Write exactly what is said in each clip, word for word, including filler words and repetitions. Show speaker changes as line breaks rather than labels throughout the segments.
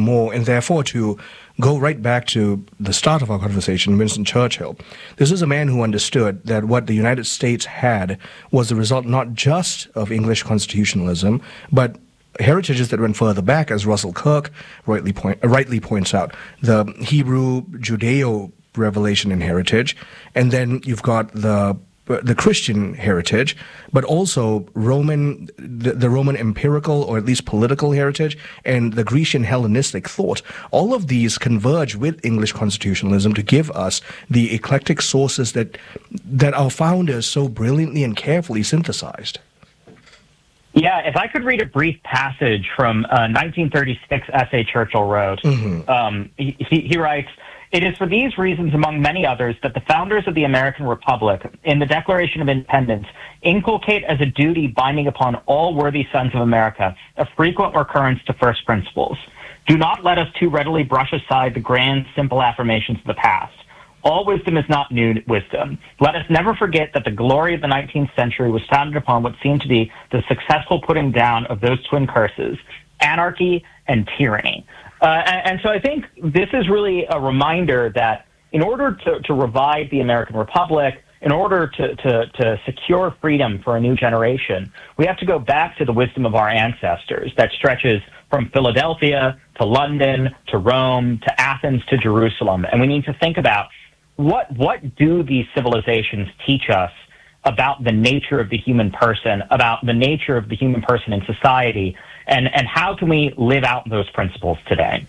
more, and therefore to go right back to the start of our conversation, Winston Churchill. This is a man who understood that what the United States had was the result not just of English constitutionalism, but heritages that went further back, as Russell Kirk rightly, point, uh, rightly points out, the Hebrew, Judeo revelation and heritage, and then you've got the the Christian heritage, but also Roman, the, the Roman empirical or at least political heritage, and the Grecian Hellenistic thought. All of these converge with English constitutionalism to give us the eclectic sources that that our founders so brilliantly and carefully synthesized.
Yeah, if I could read a brief passage from a nineteen thirty-six essay Churchill wrote, mm-hmm. um, he, he writes, "It is for these reasons, among many others, that the founders of the American Republic, in the Declaration of Independence, inculcate as a duty binding upon all worthy sons of America a frequent recurrence to first principles. Do not let us too readily brush aside the grand, simple affirmations of the past. All wisdom is not new wisdom. Let us never forget that the glory of the nineteenth century was founded upon what seemed to be the successful putting down of those twin curses, anarchy and tyranny." Uh, and, and so I think this is really a reminder that in order to, to revive the American Republic, in order to, to, to secure freedom for a new generation, we have to go back to the wisdom of our ancestors that stretches from Philadelphia to London to Rome to Athens to Jerusalem. And we need to think about what what do these civilizations teach us about the nature of the human person, about the nature of the human person in society, and, and how can we live out those principles today?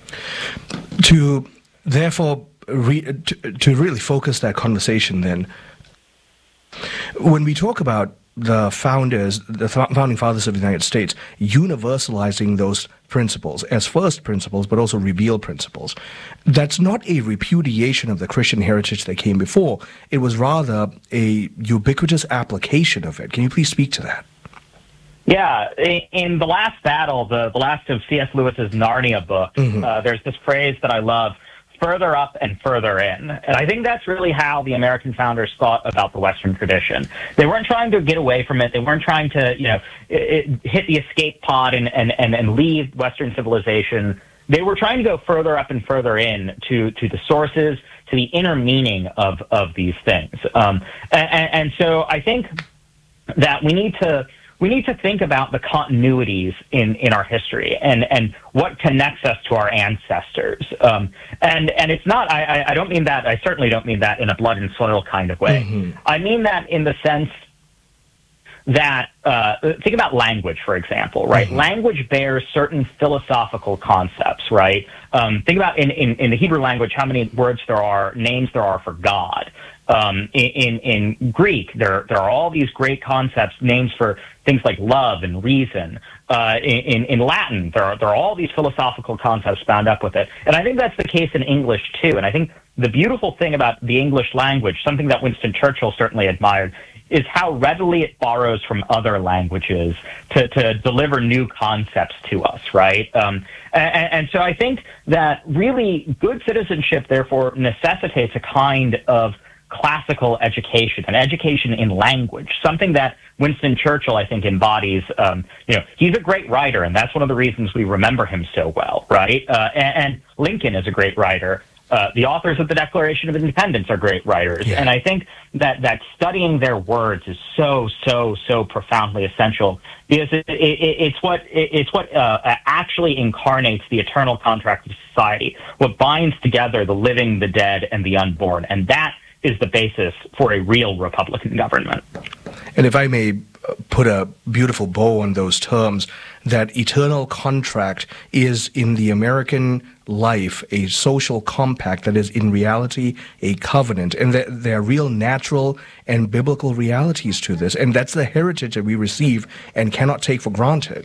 To therefore re, to, to really focus that conversation then, when we talk about the founders, the founding fathers of the United States, universalizing those principles as first principles, but also revealed principles, that's not a repudiation of the Christian heritage that came before. It was rather a ubiquitous application of it. Can you please speak to that?
Yeah, in The Last Battle, the, the last of C S Lewis's Narnia book, mm-hmm. uh, there's this phrase that I love, further up and further in. And I think that's really how the American founders thought about the Western tradition. They weren't trying to get away from it. They weren't trying to, you know, it, it, hit the escape pod and, and, and, and leave Western civilization. They were trying to go further up and further in to, to the sources, to the inner meaning of, of these things. Um, and, and so I think that we need to We need to think about the continuities in, in our history and, and what connects us to our ancestors. Um, and, and it's not, I, I don't mean that, I certainly don't mean that in a blood and soil kind of way. Mm-hmm. I mean that in the sense that, uh, think about language, for example, right? Mm-hmm. Language bears certain philosophical concepts, right? Um, think about in, in, in the Hebrew language how many words there are, names there are for God. Um, in, in, in Greek, there there are all these great concepts, names for things like love and reason. Uh, in, in Latin, there are, there are all these philosophical concepts bound up with it. And I think that's the case in English, too. And I think the beautiful thing about the English language, something that Winston Churchill certainly admired, is how readily it borrows from other languages to, to deliver new concepts to us, right? Um, and, and so I think that really good citizenship, therefore, necessitates a kind of classical education, an education in language, something that Winston Churchill, I think, embodies. Um, you know, he's a great writer, and that's one of the reasons we remember him so well, right? Uh, and, and Lincoln is a great writer. Uh, the authors of the Declaration of Independence are great writers. Yeah. And I think that, that studying their words is so, so, so profoundly essential because it, it, it's what, it, it's what uh, actually incarnates the eternal contract of society, what binds together the living, the dead, and the unborn. And that is the basis for a real Republican government.
And if I may put a beautiful bow on those terms, that eternal contract is in the American life a social compact that is in reality a covenant, and that there are real natural and biblical realities to this, and that's the heritage that we receive and cannot take for granted.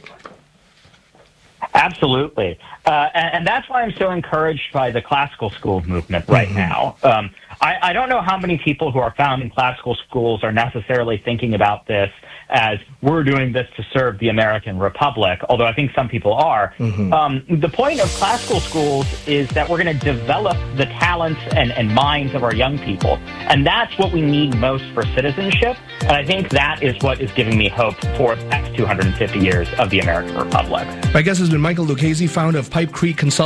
Absolutely. Uh, and, and that's why I'm so encouraged by the classical school movement right mm-hmm. now. Um, I, I don't know how many people who are founding classical schools are necessarily thinking about this as we're doing this to serve the American Republic, although I think some people are. Mm-hmm. Um, the point of classical schools is that we're going to develop the talents and, and minds of our young people. And that's what we need most for citizenship. And I think that is what is giving me hope for the next two hundred fifty years of the American Republic.
My guest has been Michael Lucchese, founder of Pipe Creek Consulting.